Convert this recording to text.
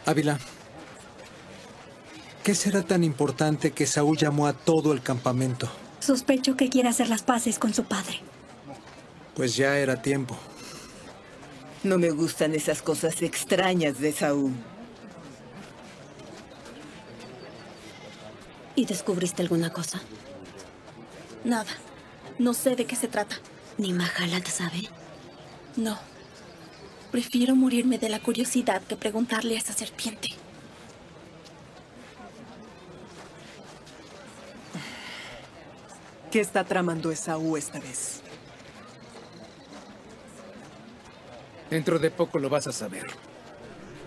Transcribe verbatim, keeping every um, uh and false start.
Ávila, ¿qué será tan importante que Saúl llamó a todo el campamento? Sospecho que quiere hacer las paces con su padre. Pues ya era tiempo. No me gustan esas cosas extrañas de Saúl. ¿Y descubriste alguna cosa? Nada. No sé de qué se trata. ¿Ni Mahalat sabe? No. Prefiero morirme de la curiosidad que preguntarle a esa serpiente. ¿Qué está tramando Esaú esta vez? Dentro de poco lo vas a saber.